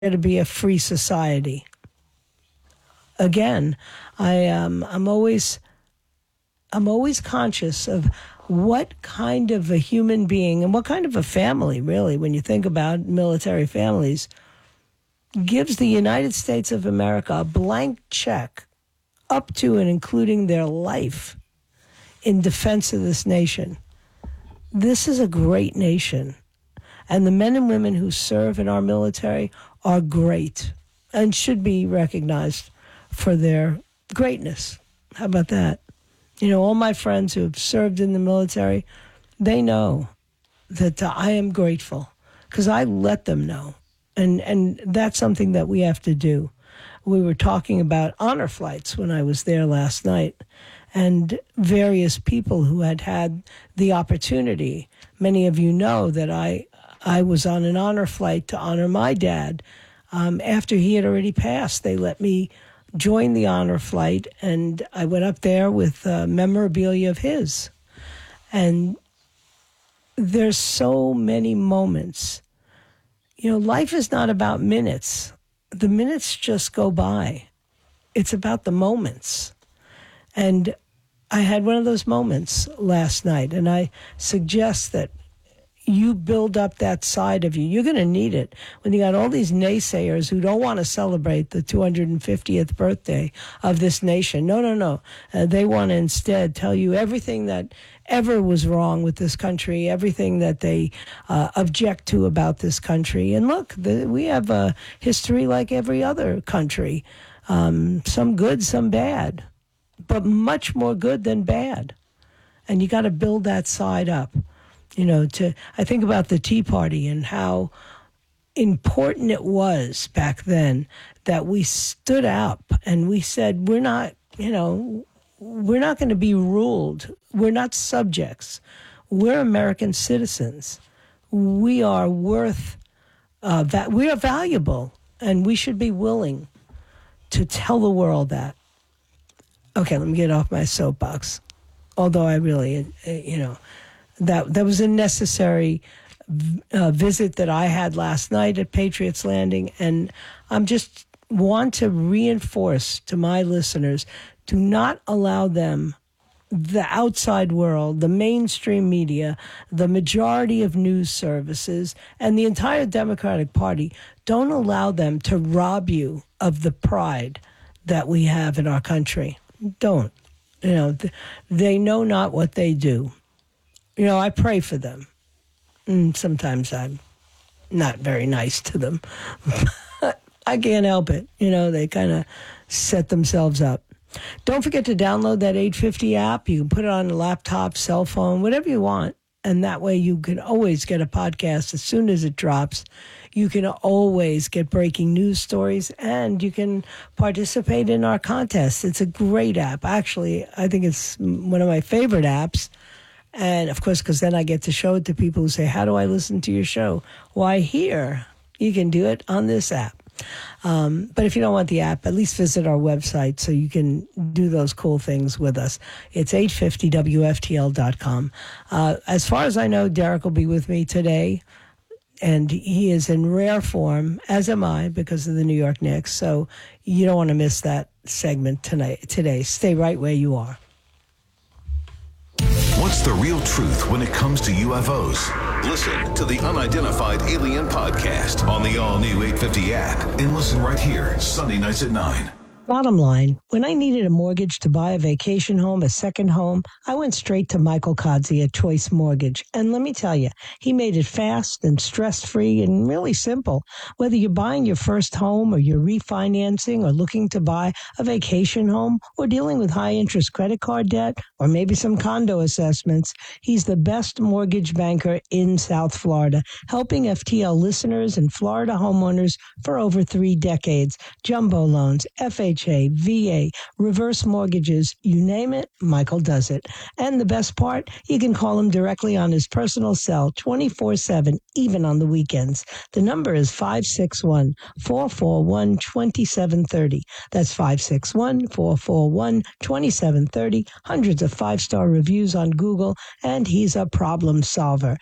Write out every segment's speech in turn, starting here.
to be a free society. Again, I'm always conscious of what kind of a human being and what kind of a family, really, when you think about military families, gives the United States of America a blank check up to and including their life in defense of this nation. This is a great nation. And the men and women who serve in our military are great and should be recognized for their greatness. How about that? You know, all my friends who have served in the military, they know that I am grateful because I let them know. And that's something that we have to do. We were talking about honor flights when I was there last night, and various people who had the opportunity. Many of you know that I was on an honor flight to honor my dad. After he had already passed, they let me join the honor flight, and I went up there with memorabilia of his. And there's so many moments. You know, life is not about minutes. The minutes just go by. It's about the moments. And I had one of those moments last night, and I suggest that you build up that side of you. You're going to need it when you got all these naysayers who don't want to celebrate the 250th birthday of this nation. No. They want to instead tell you everything that ever was wrong with this country, everything that they object to about this country. And look, we have a history like every other country, some good, some bad, but much more good than bad. And you got to build that side up. You know, I think about the Tea Party and how important it was back then that we stood up and we said, we're not going to be ruled. We're not subjects. We're American citizens. We are worth, we are valuable, and we should be willing to tell the world that. Okay, let me get off my soapbox. Although I really, that was a necessary visit that I had last night at Patriots Landing, and I'm just want to reinforce to my listeners, do not allow them, the outside world, the mainstream media, the majority of news services, and the entire Democratic Party, don't allow them to rob you of the pride that we have in our country. Don't. You know, they know not what they do. You know, I pray for them. And sometimes I'm not very nice to them. I can't help it. You know, they kind of set themselves up. Don't forget to download that 850 app. You can put it on a laptop, cell phone, whatever you want. And that way you can always get a podcast as soon as it drops. You can always get breaking news stories, and you can participate in our contest. It's a great app. Actually, I think it's one of my favorite apps. And, of course, because then I get to show it to people who say, how do I listen to your show? Why, here. You can do it on this app. But if you don't want the app, at least visit our website so you can do those cool things with us. It's 850WFTL.com. As far as I know, Derek will be with me today, and he is in rare form, as am I, because of the New York Knicks. So you don't want to miss that segment today. Stay right where you are. What's the real truth when it comes to UFOs? Listen to the Unidentified Alien Podcast on the all-new 850 app, and listen right here, Sunday nights at 9. Bottom line, when I needed a mortgage to buy a vacation home, a second home, I went straight to Michael Kodzie at Choice Mortgage. And let me tell you, he made it fast and stress-free and really simple. Whether you're buying your first home or you're refinancing or looking to buy a vacation home or dealing with high-interest credit card debt or maybe some condo assessments, he's the best mortgage banker in South Florida, helping FTL listeners and Florida homeowners for over 3 decades. Jumbo loans, FHA, FHA, VA, reverse mortgages, you name it, Michael does it. And the best part, you can call him directly on his personal cell 24/7, even on the weekends. The number is 561-441-2730. That's 561-441-2730. Hundreds of 5-star reviews on Google, and he's a problem solver.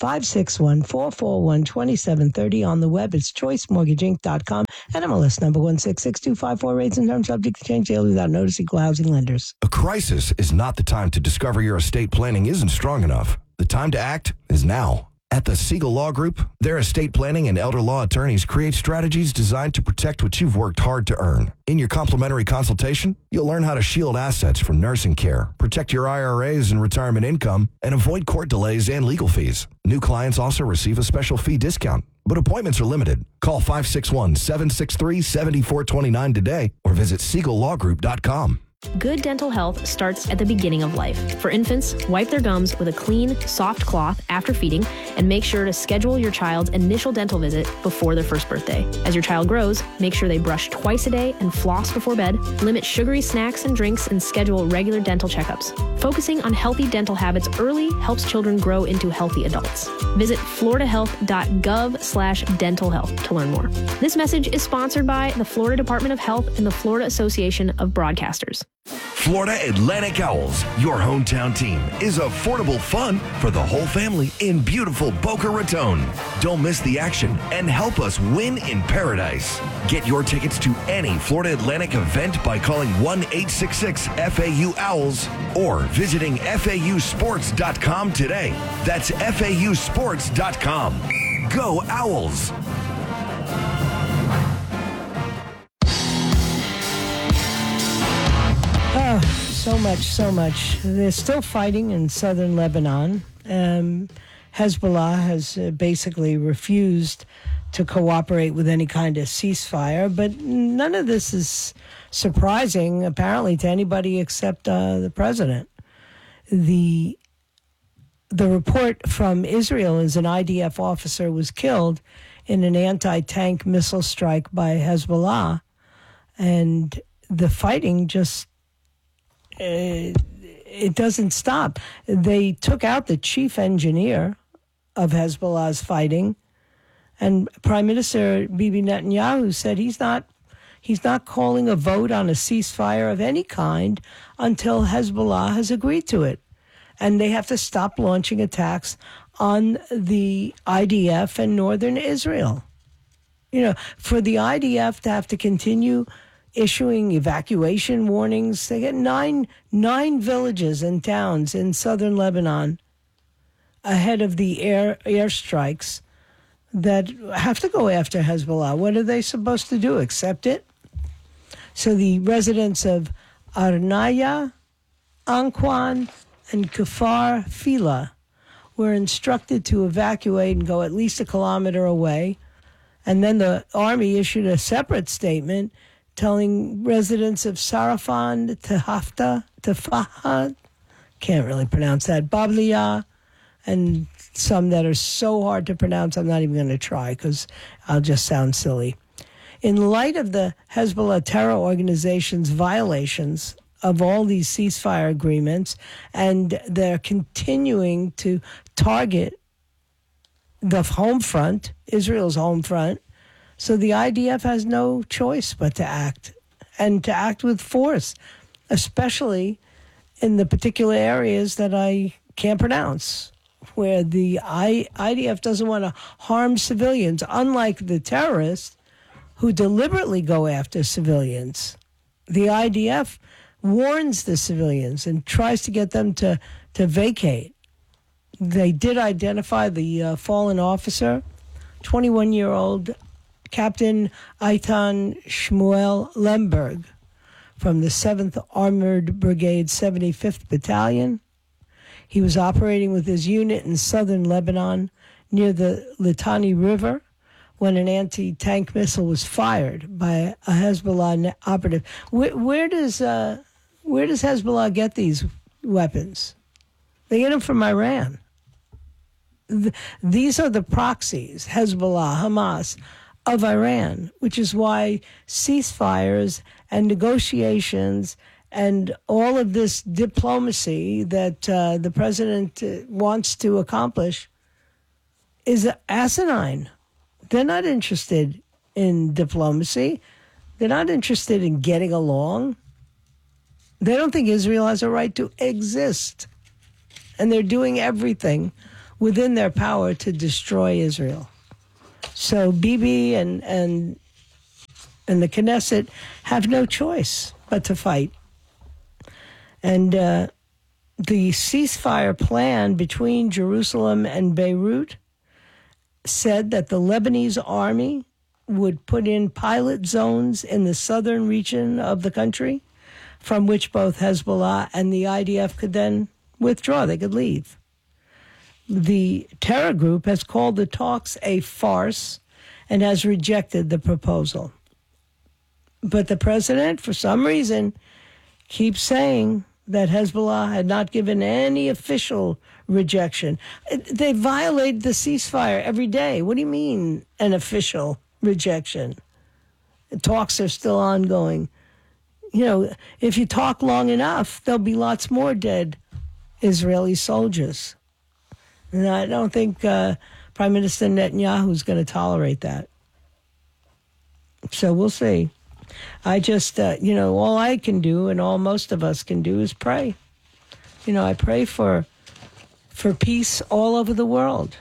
561-441-2730 on the web. It's choicemortgageinc.com and MLS number 1666254. Rates and terms subject to change daily without notice. Equal housing lenders. A crisis is not the time to discover your estate planning isn't strong enough. The time to act is now. At the Siegel Law Group, their estate planning and elder law attorneys create strategies designed to protect what you've worked hard to earn. In your complimentary consultation, you'll learn how to shield assets from nursing care, protect your IRAs and retirement income, and avoid court delays and legal fees. New clients also receive a special fee discount, but appointments are limited. Call 561-763-7429 today or visit SiegelLawGroup.com. Good dental health starts at the beginning of life. For infants, wipe their gums with a clean, soft cloth after feeding, and make sure to schedule your child's initial dental visit before their first birthday. As your child grows, make sure they brush twice a day and floss before bed, limit sugary snacks and drinks, and schedule regular dental checkups. Focusing on healthy dental habits early helps children grow into healthy adults. Visit floridahealth.gov/dental health to learn more. This message is sponsored by the Florida Department of Health and the Florida Association of Broadcasters. Florida Atlantic Owls, your hometown team, is affordable fun for the whole family in beautiful Boca Raton. Don't miss the action and help us win in paradise. Get your tickets to any Florida Atlantic event by calling 1-866-FAU-OWLS or visiting FAUsports.com today. That's FAUsports.com. Go Owls! Oh, so much. They're still fighting in southern Lebanon. Hezbollah has basically refused to cooperate with any kind of ceasefire, but none of this is surprising, apparently, to anybody except the president. The report from Israel is an IDF officer was killed in an anti-tank missile strike by Hezbollah, and the fighting just it doesn't stop. They took out the chief engineer of Hezbollah's fighting, and Prime Minister Bibi Netanyahu said he's not calling a vote on a ceasefire of any kind until Hezbollah has agreed to it. And they have to stop launching attacks on the IDF and northern Israel. You know, for the IDF to have to continue issuing evacuation warnings. They get nine villages and towns in southern Lebanon ahead of the airstrikes that have to go after Hezbollah. What are they supposed to do? Accept it? So the residents of Arnaya, Anquan, and Kfar Fila were instructed to evacuate and go at least a kilometer away. And then the army issued a separate statement telling residents of Sarafan, Tafahad, can't really pronounce that, Babliya, and some that are so hard to pronounce, I'm not even going to try because I'll just sound silly. In light of the Hezbollah terror organization's violations of all these ceasefire agreements, and they're continuing to target the home front, Israel's home front, so the IDF has no choice but to act, and to act with force, especially in the particular areas that I can't pronounce, where the IDF doesn't want to harm civilians, unlike the terrorists who deliberately go after civilians. The IDF warns the civilians and tries to get them to vacate. They did identify the fallen officer, 21-year-old Captain Eitan Shmuel Lemberg from the 7th Armored Brigade 75th Battalion. He was operating with his unit in southern Lebanon near the Litani River when an anti-tank missile was fired by a Hezbollah operative. Where does Hezbollah get these weapons? They get them from Iran. These are the proxies: Hezbollah, Hamas, of Iran, which is why ceasefires and negotiations and all of this diplomacy that the president wants to accomplish is asinine. They're not interested in diplomacy. They're not interested in getting along. They don't think Israel has a right to exist. And they're doing everything within their power to destroy Israel. So Bibi and the Knesset have no choice but to fight. And the ceasefire plan between Jerusalem and Beirut said that the Lebanese army would put in pilot zones in the southern region of the country from which both Hezbollah and the IDF could then withdraw. They could leave. The terror group has called the talks a farce and has rejected the proposal. But the president, for some reason, keeps saying that Hezbollah had not given any official rejection. They violate the ceasefire every day. What do you mean, an official rejection? The talks are still ongoing. You know, if you talk long enough, there'll be lots more dead Israeli soldiers. And I don't think Prime Minister Netanyahu is going to tolerate that. So we'll see. I just, all I can do and all most of us can do is pray. I pray for peace all over the world.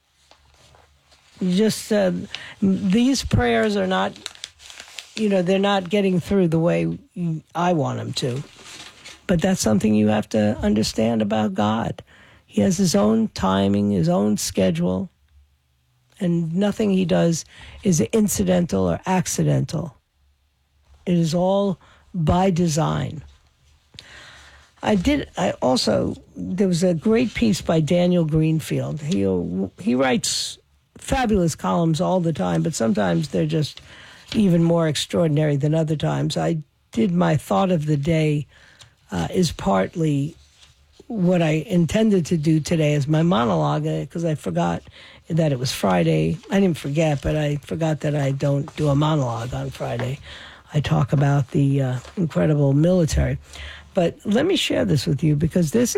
Just these prayers are not, they're not getting through the way I want them to. But that's something you have to understand about God. He has his own timing, his own schedule, and nothing he does is incidental or accidental. It is all by design. There was a great piece by Daniel Greenfield. He writes fabulous columns all the time, but sometimes they're just even more extraordinary than other times. I did my thought of the day is partly what I intended to do today as my monologue, because I forgot that it was Friday. I didn't forget, but I forgot that I don't do a monologue on Friday. I talk about the incredible military. But let me share this with you, because this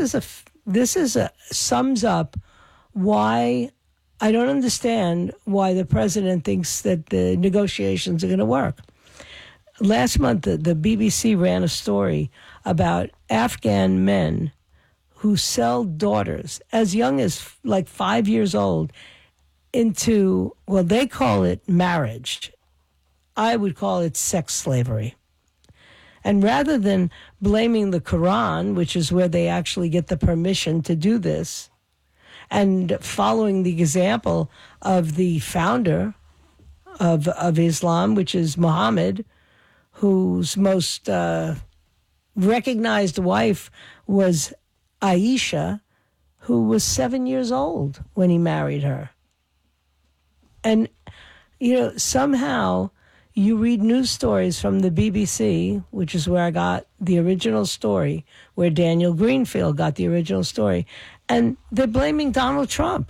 sums up why I don't understand why the president thinks that the negotiations are going to work. Last month, the BBC ran a story about Afghan men who sell daughters as young as like 5 years old into, well, they call it marriage. I would call it sex slavery. And rather than blaming the Quran, which is where they actually get the permission to do this, and following the example of the founder of Islam, which is Muhammad, whose most recognized wife was Aisha, who was 7 years old when he married her. And, somehow you read news stories from the BBC, which is where I got the original story, where Daniel Greenfield got the original story, and they're blaming Donald Trump.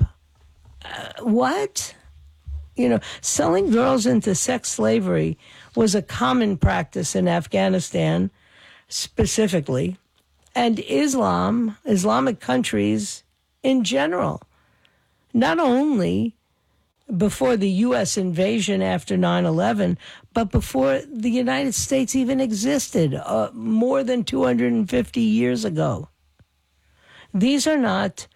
What? Selling girls into sex slavery was a common practice in Afghanistan specifically, and Islamic countries in general. Not only before the U.S. invasion after 9/11, but before the United States even existed, more than 250 years ago. These are not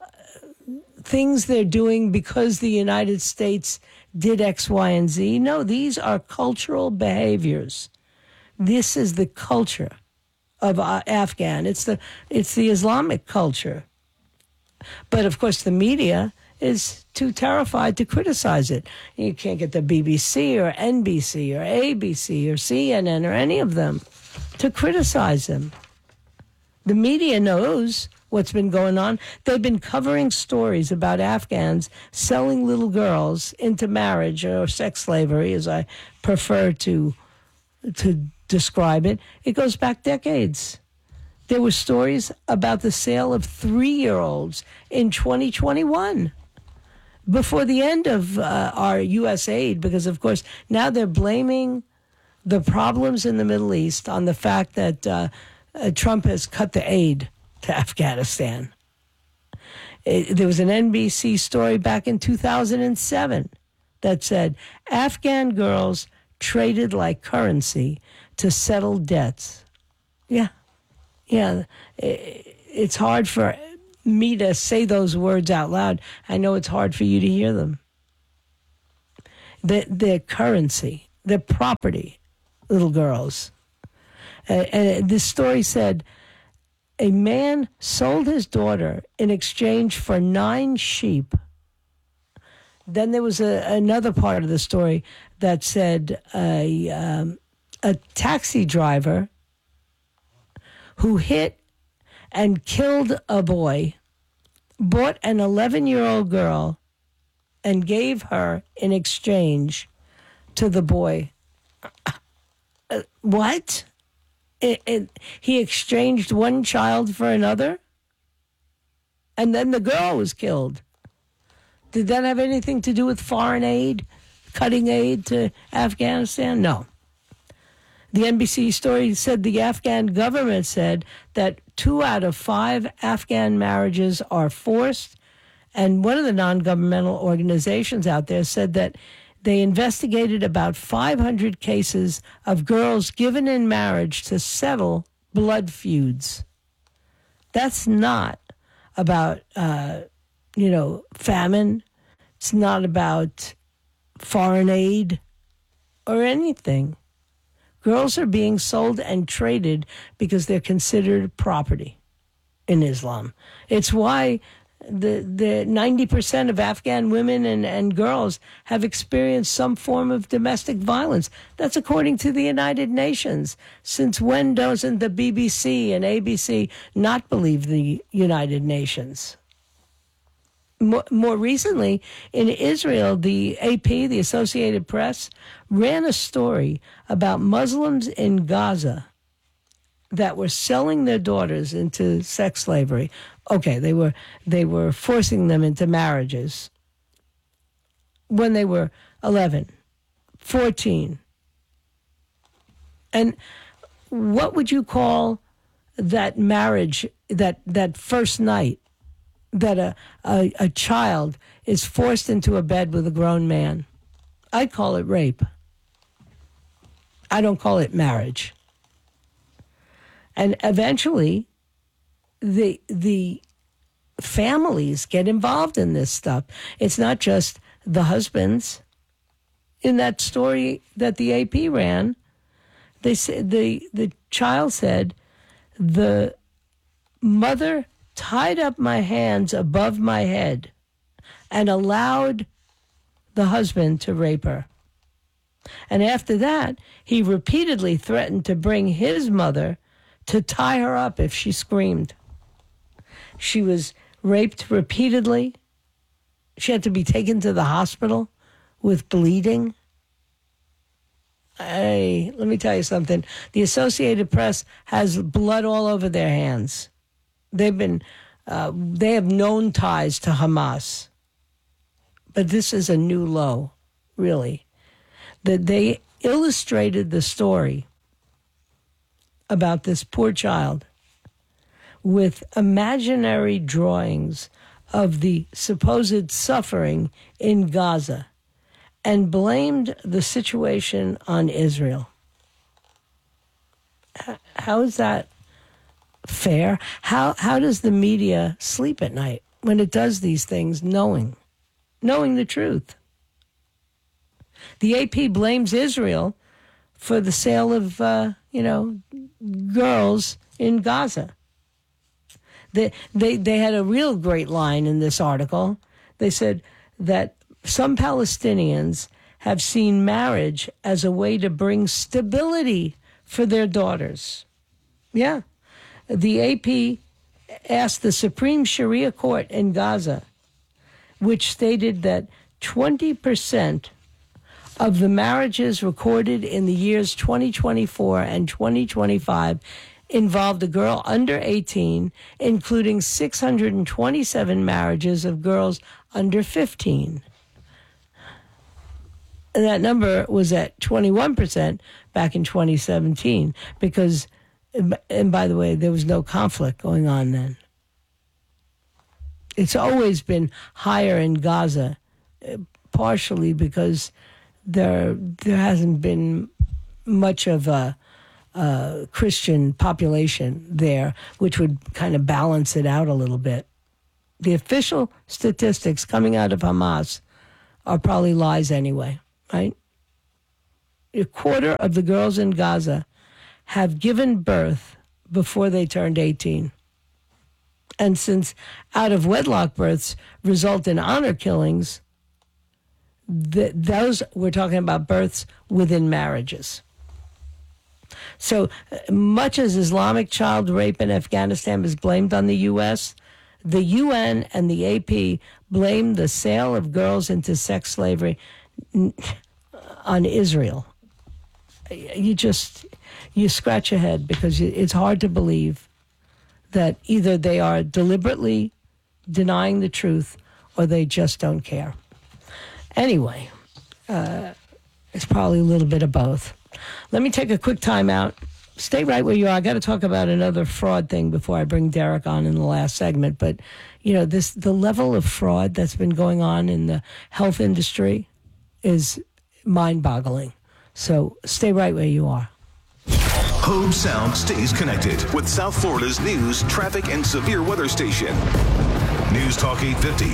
things they're doing because the United States did X, Y, and Z. No, these are cultural behaviors. This is the culture of Afghan. It's the Islamic culture. But, of course, the media is too terrified to criticize it. You can't get the BBC or NBC or ABC or CNN or any of them to criticize them. The media knows what's been going on. They've been covering stories about Afghans selling little girls into marriage or sex slavery, as I prefer to describe it. It goes back decades. There were stories about the sale of 3-year-olds in 2021. before the end of our U.S. aid, because, of course, now they're blaming the problems in the Middle East on the fact that Trump has cut the aid to Afghanistan. There was an NBC story back in 2007 that said Afghan girls traded like currency to settle debts. Yeah. It's hard for me to say those words out loud. I know it's hard for you to hear them. Their currency, their property, little girls. And this story said a man sold his daughter in exchange for 9 sheep. Then there was another part of the story that said a taxi driver who hit and killed a boy bought an 11-year-old girl and gave her in exchange to the boy. What? He exchanged one child for another? And then the girl was killed. Did that have anything to do with foreign aid, cutting aid to Afghanistan? No. The NBC story said the Afghan government said that 2 out of 5 Afghan marriages are forced. And one of the non-governmental organizations out there said that they investigated about 500 cases of girls given in marriage to settle blood feuds. That's not about, famine. It's not about foreign aid or anything. Girls are being sold and traded because they're considered property in Islam. It's why the 90% of Afghan women and girls have experienced some form of domestic violence. That's according to the United Nations. Since when doesn't the BBC and ABC not believe the United Nations? More recently, in Israel, the AP, the Associated Press, ran a story about Muslims in Gaza that were selling their daughters into sex slavery. Okay, they were forcing them into marriages when they were 11, 14. And what would you call that marriage, that first night that a child is forced into a bed with a grown man? I'd call it rape. I don't call it marriage. And eventually, the families get involved in this stuff. It's not just the husbands. In that story that the AP ran, they said the child said, the mother tied up my hands above my head and allowed the husband to rape her. And after that, he repeatedly threatened to bring his mother to tie her up if she screamed. She was raped repeatedly. She had to be taken to the hospital with bleeding. Let me tell you something. The Associated Press has blood all over their hands. They have known ties to Hamas. But this is a new low, really. That they illustrated the story about this poor child with imaginary drawings of the supposed suffering in Gaza and blamed the situation on Israel. How is that fair? How does the media sleep at night when it does these things knowing the truth? The AP blames Israel for the sale of, girls in Gaza. They had a real great line in this article. They said that some Palestinians have seen marriage as a way to bring stability for their daughters. Yeah. The AP asked the Supreme Sharia Court in Gaza, which stated that 20% of the marriages recorded in the years 2024 and 2025 involved a girl under 18, including 627 marriages of girls under 15. And that number was at 21% back in 2017 because, and by the way, there was no conflict going on then. It's always been higher in Gaza, partially because there hasn't been much of a Christian population there, which would kind of balance it out a little bit. The official statistics coming out of Hamas are probably lies anyway, right? A quarter of the girls in Gaza have given birth before they turned 18. And since out-of-wedlock births result in honor killings, those, we're talking about births within marriages. So much as Islamic child rape in Afghanistan is blamed on the U.S., the UN and the AP blame the sale of girls into sex slavery on Israel. You scratch your head because it's hard to believe that either they are deliberately denying the truth or they just don't care. Anyway, it's probably a little bit of both. Let me take a quick time out. Stay right where you are. I got to talk about another fraud thing before I bring Derek on in the last segment. But, the level of fraud that's been going on in the health industry is mind-boggling. So stay right where you are. Hobe Sound stays connected with South Florida's news, traffic, and severe weather station. News Talk 850,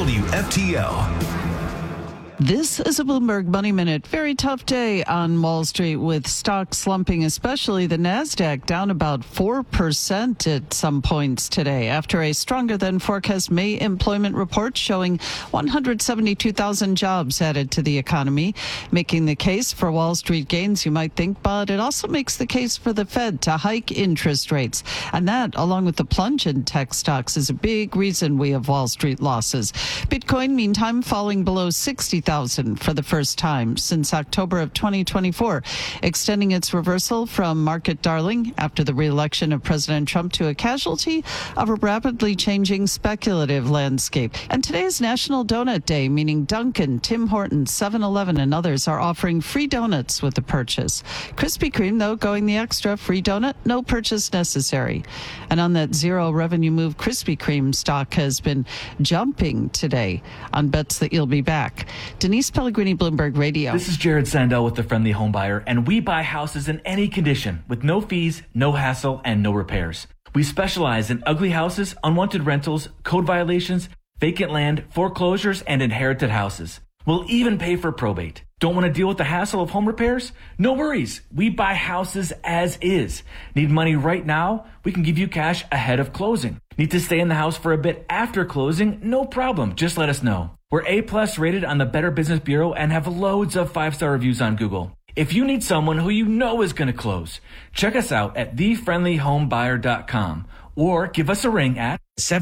WFTL. This is a Bloomberg Money Minute. Very tough day on Wall Street with stocks slumping, especially the NASDAQ down about 4% at some points today after a stronger than forecast May employment report showing 172,000 jobs added to the economy, making the case for Wall Street gains, you might think, but it also makes the case for the Fed to hike interest rates. And that, along with the plunge in tech stocks, is a big reason we have Wall Street losses. Bitcoin, meantime, falling below 60,000 for the first time since October of 2024, extending its reversal from market darling after the re-election of President Trump to a casualty of a rapidly changing speculative landscape. And today is National Donut Day, meaning Dunkin', Tim Hortons, 7-Eleven, and others are offering free donuts with the purchase. Krispy Kreme, though, going the extra, free donut, no purchase necessary. And on that zero revenue move, Krispy Kreme stock has been jumping today on bets that you'll be back. Denise Pellegrini, Bloomberg Radio. This is Jared Sandell with the Friendly Home Buyer, and we buy houses in any condition with no fees, no hassle, and no repairs. We specialize in ugly houses, unwanted rentals, code violations, vacant land, foreclosures, and inherited houses. We'll even pay for probate. Don't want to deal with the hassle of home repairs? No worries. We buy houses as is. Need money right now? We can give you cash ahead of closing. Need to stay in the house for a bit after closing? No problem. Just let us know. We're A+ rated on the Better Business Bureau and have loads of 5-star reviews on Google. If you need someone who you know is going to close, check us out at thefriendlyhomebuyer.com or give us a ring at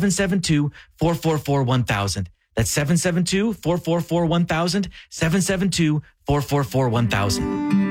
772-444-1000. That's 772-444-1000, 772-444-1000.